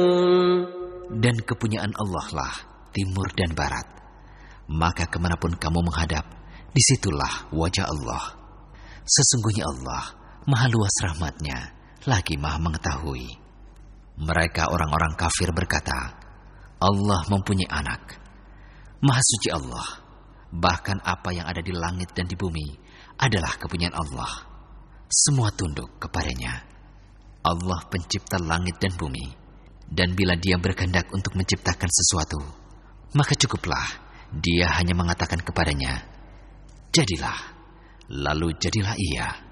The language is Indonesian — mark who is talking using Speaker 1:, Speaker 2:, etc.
Speaker 1: Dan kepunyaan Allah lah timur dan barat. Maka kemanapun kamu menghadap, disitulah wajah Allah. Sesungguhnya Allah Maha luas rahmatnya, lagi Maha mengetahui. Mereka orang-orang kafir berkata, Allah mempunyai anak. Maha suci Allah. Bahkan apa yang ada di langit dan di bumi adalah kepunyaan Allah. Semua tunduk kepadanya. Allah pencipta langit dan bumi. Dan bila Dia berkehendak untuk menciptakan sesuatu, maka cukuplah Dia hanya mengatakan kepadanya, jadilah, lalu jadilah ia.